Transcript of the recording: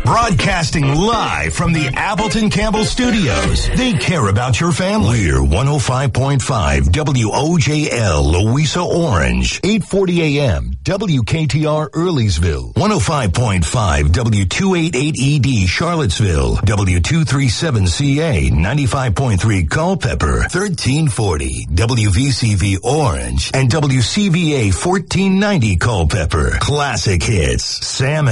Broadcasting live from the Appleton Campbell Studios. They care about your family. We're 105.5 WOJL, Louisa Orange. 840 AM, WKTR Earlysville. 105.5 W288ED Charlottesville. W237CA, 95.3 Culpeper. 1340 WVCV Orange. And WCVA 1490 Culpeper. Classic hits. Sam